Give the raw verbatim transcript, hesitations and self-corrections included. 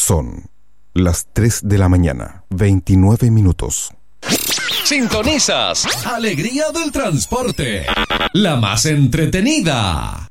Son las tres de la mañana, veintinueve minutos. Sintonizas Alegría del Transporte, la más entretenida.